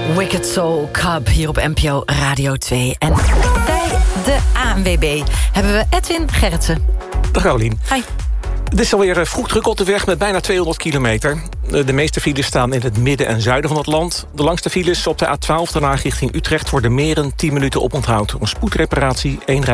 Wicked Soul Club hier op NPO Radio 2. En bij de ANWB hebben we Edwin Gerritsen. Dag Carolien. Hi. Het is alweer vroeg druk op de weg met bijna 200 kilometer. De meeste files staan in het midden en zuiden van het land. De langste files op de A12 daarna richting Utrecht... worden meer dan 10 minuten oponthoud. Een spoedreparatie, 1